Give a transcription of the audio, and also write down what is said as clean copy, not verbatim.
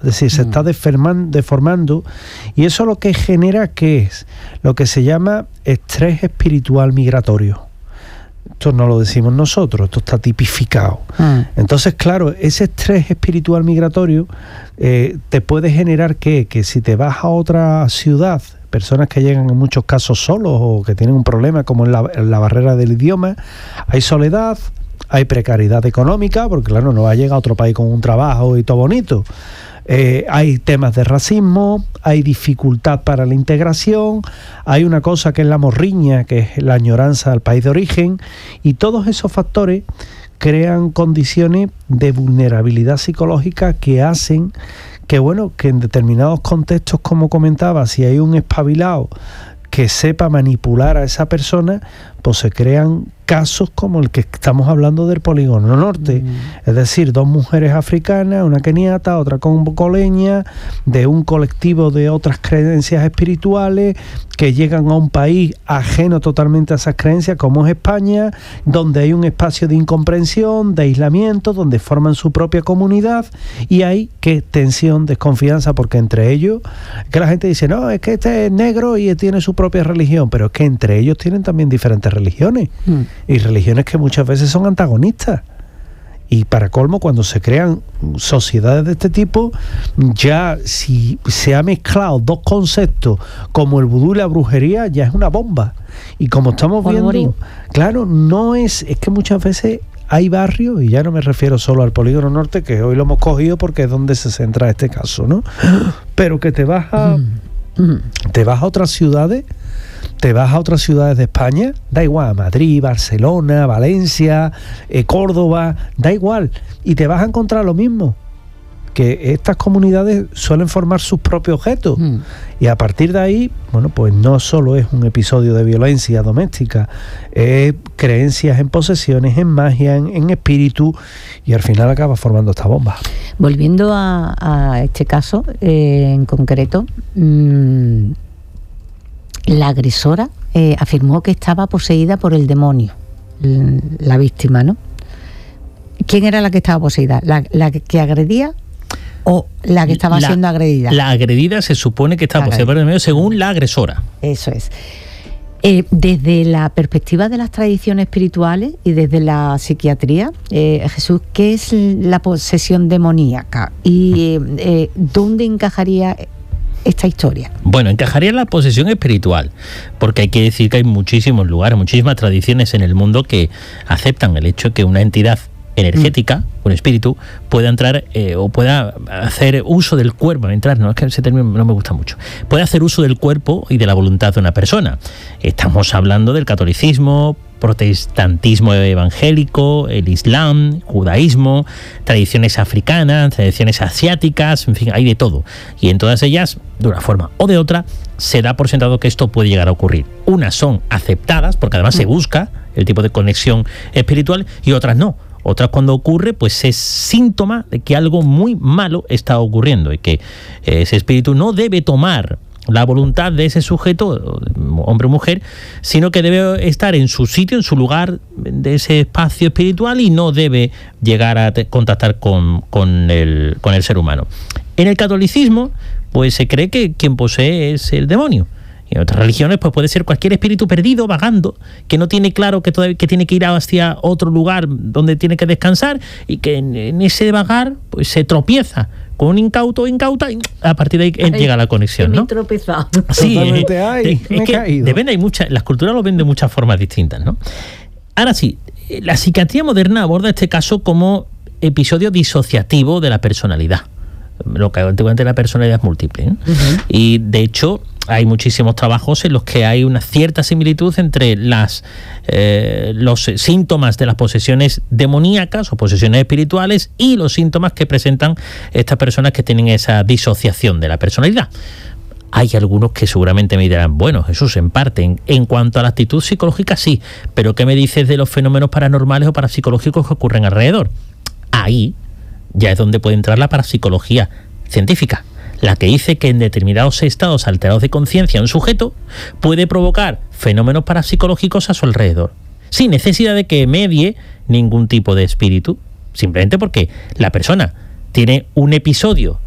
decir, se está deformando, y eso lo que genera, ¿qué es? Lo que se llama estrés espiritual migratorio. Esto no lo decimos nosotros, esto está tipificado. Entonces, claro, ese estrés espiritual migratorio te puede generar que si te vas a otra ciudad, personas que llegan en muchos casos solos o que tienen un problema como en la barrera del idioma, hay soledad, hay precariedad económica, porque claro, no va a llegar a otro país con un trabajo y todo bonito. Hay temas de racismo, hay dificultad para la integración, hay una cosa que es la morriña, que es la añoranza al país de origen, y todos esos factores crean condiciones de vulnerabilidad psicológica que hacen que, bueno, que en determinados contextos, como comentaba, si hay un espabilado que sepa manipular a esa persona, pues se crean casos como el que estamos hablando del Polígono Norte, es decir, 2 mujeres africanas, una keniata, otra congoleña, de un colectivo de otras creencias espirituales que llegan a un país ajeno totalmente a esas creencias como es España, donde hay un espacio de incomprensión, de aislamiento, donde forman su propia comunidad y hay que tensión, desconfianza, porque entre ellos, que la gente dice, no, es que este es negro y tiene su propia religión, pero es que entre ellos tienen también diferentes religiones. Y religiones que muchas veces son antagonistas. Y para colmo, cuando se crean sociedades de este tipo, ya si se ha mezclado 2 conceptos como el vudú y la brujería, ya es una bomba. Y como estamos viendo, claro, no es que muchas veces hay barrios, y ya no me refiero solo al Polígono Norte, que hoy lo hemos cogido porque es donde se centra este caso, ¿no? Pero que te vas a otras ciudades, de España, da igual, Madrid, Barcelona, Valencia, Córdoba, da igual, y te vas a encontrar lo mismo, que estas comunidades suelen formar sus propios objetos, y a partir de ahí, bueno, pues no solo es un episodio de violencia doméstica, es creencias en posesiones, en magia, en espíritu, y al final acaba formando esta bomba. Volviendo a este caso en concreto, la agresora afirmó que estaba poseída por el demonio, la víctima, ¿no? ¿Quién era la que estaba poseída? ¿La que agredía o la que estaba siendo agredida? La agredida se supone que estaba poseída por el demonio según la agresora. Eso es. Desde la perspectiva de las tradiciones espirituales y desde la psiquiatría, Jesús, ¿qué es la posesión demoníaca? ¿Y dónde encajaría esta historia? Bueno, encajaría en la posesión espiritual, porque hay que decir que hay muchísimos lugares, muchísimas tradiciones en el mundo que aceptan el hecho de que una entidad energética, un espíritu, pueda entrar o pueda hacer uso del cuerpo. Entrar, no es que ese término no me gusta mucho. Puede hacer uso del cuerpo y de la voluntad de una persona. Estamos hablando del catolicismo, protestantismo evangélico, el islam, judaísmo, tradiciones africanas, tradiciones asiáticas, en fin, hay de todo. Y en todas ellas, de una forma o de otra, se da por sentado que esto puede llegar a ocurrir. Unas son aceptadas, porque además se busca el tipo de conexión espiritual, y otras no. Otras, cuando ocurre, pues es síntoma de que algo muy malo está ocurriendo y que ese espíritu no debe tomar la voluntad de ese sujeto, hombre o mujer, sino que debe estar en su sitio, en su lugar de ese espacio espiritual, y no debe llegar a contactar con el ser humano. En el catolicismo, pues se cree que quien posee es el demonio. Y en otras religiones, pues puede ser cualquier espíritu perdido, vagando, que no tiene claro que tiene que ir hacia otro lugar donde tiene que descansar, y que en ese vagar pues se tropieza con un incauto o incauta, y a partir de ahí llega la conexión, ¿no? Me he tropezado. Sí, me he caído. Depende, las culturas lo ven de muchas formas distintas, ¿no? Ahora sí, la psiquiatría moderna aborda este caso como episodio disociativo de la personalidad. Lo que antiguamente la personalidad es múltiple, ¿no? Y de hecho hay muchísimos trabajos en los que hay una cierta similitud entre los síntomas de las posesiones demoníacas o posesiones espirituales y los síntomas que presentan estas personas que tienen esa disociación de la personalidad. Hay algunos que seguramente me dirán, bueno, Jesús, en parte, en cuanto a la actitud psicológica sí, pero ¿qué me dices de los fenómenos paranormales o parapsicológicos que ocurren alrededor? Ahí ya es donde puede entrar la parapsicología científica, la que dice que en determinados estados alterados de conciencia un sujeto puede provocar fenómenos parapsicológicos a su alrededor, sin necesidad de que medie ningún tipo de espíritu, simplemente porque la persona tiene un episodio